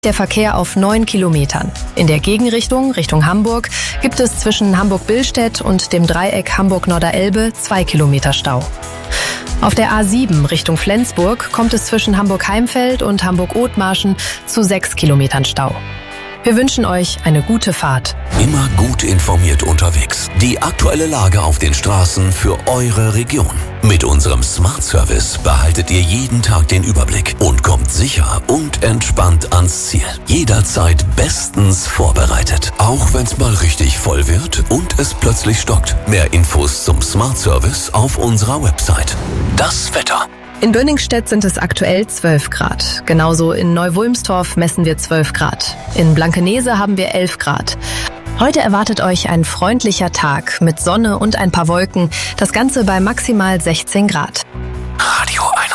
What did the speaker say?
Der Verkehr auf 9 Kilometern. In der Gegenrichtung, Richtung Hamburg, gibt es zwischen Hamburg-Billstedt und dem Dreieck Hamburg-Norderelbe 2 Kilometer Stau. Auf der A7 Richtung Flensburg kommt es zwischen Hamburg-Heimfeld und Hamburg-Othmarschen zu 6 Kilometern Stau. Wir wünschen euch eine gute Fahrt. Immer gut informiert unterwegs. Die aktuelle Lage auf den Straßen für eure Region. Mit unserem Smart Service behaltet ihr jeden Tag den Überblick und kommt sicher und entspannt ans Ziel. Jederzeit bestens vorbereitet. Auch wenn es mal richtig voll wird und es plötzlich stockt. Mehr Infos zum Smart Service auf unserer Website. Das Wetter. In Bönningstedt sind es aktuell 12 Grad. Genauso in Neu-Wulmstorf messen wir 12 Grad. In Blankenese haben wir 11 Grad. Heute erwartet euch ein freundlicher Tag mit Sonne und ein paar Wolken. Das Ganze bei maximal 16 Grad.